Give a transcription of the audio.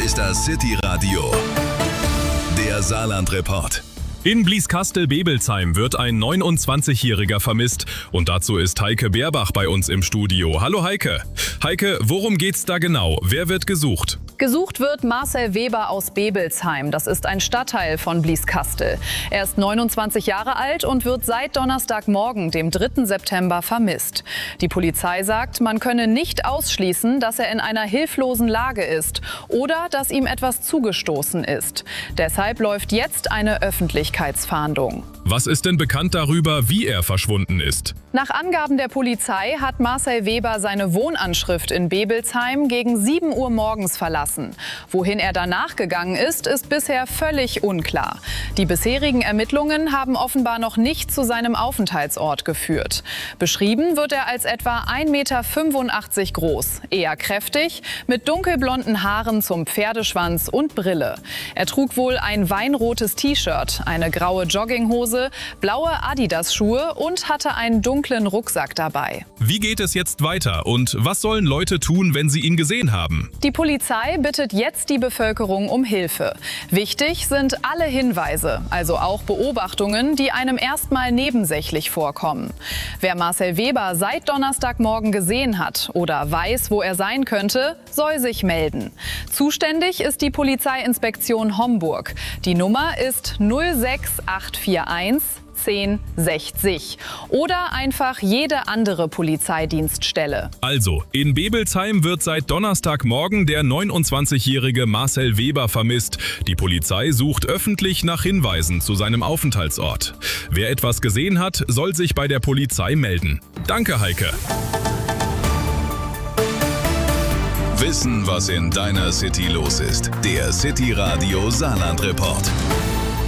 ist das City Radio, der Saarland-Report. In Blieskastel-Bebelsheim wird ein 29-Jähriger vermisst. Und dazu ist Heike Beerbach bei uns im Studio. Hallo Heike. Heike, worum geht's da genau? Wer wird gesucht? Gesucht wird Marcel Weber aus Bebelsheim. Das ist ein Stadtteil von Blieskastel. Er ist 29 Jahre alt und wird seit Donnerstagmorgen, dem 3. September, vermisst. Die Polizei sagt, man könne nicht ausschließen, dass er in einer hilflosen Lage ist oder dass ihm etwas zugestoßen ist. Deshalb läuft jetzt eine Öffentlichkeitsfahndung. Was ist denn bekannt darüber, wie er verschwunden ist? Nach Angaben der Polizei hat Marcel Weber seine Wohnanschrift in Bebelsheim gegen 7 Uhr morgens verlassen. Wohin er danach gegangen ist, ist bisher völlig unklar. Die bisherigen Ermittlungen haben offenbar noch nicht zu seinem Aufenthaltsort geführt. Beschrieben wird er als etwa 1,85 Meter groß, eher kräftig, mit dunkelblonden Haaren zum Pferdeschwanz und Brille. Er trug wohl ein weinrotes T-Shirt, eine graue Jogginghose, blaue Adidas-Schuhe und hatte einen dunklen Rucksack dabei. Wie geht es jetzt weiter und was sollen Leute tun, wenn sie ihn gesehen haben? Die Polizei bittet jetzt die Bevölkerung um Hilfe. Wichtig sind alle Hinweise, also auch Beobachtungen, die einem erstmal nebensächlich vorkommen. Wer Marcel Weber seit Donnerstagmorgen gesehen hat oder weiß, wo er sein könnte, soll sich melden. Zuständig ist die Polizeiinspektion Homburg. Die Nummer ist 06841 1060 oder einfach jede andere Polizeidienststelle. Also, in Bebelsheim wird seit Donnerstagmorgen der 29-jährige Marcel Weber vermisst. Die Polizei sucht öffentlich nach Hinweisen zu seinem Aufenthaltsort. Wer etwas gesehen hat, soll sich bei der Polizei melden. Danke, Heike. Wissen, was in deiner City los ist. Der City Radio Saarland-Report.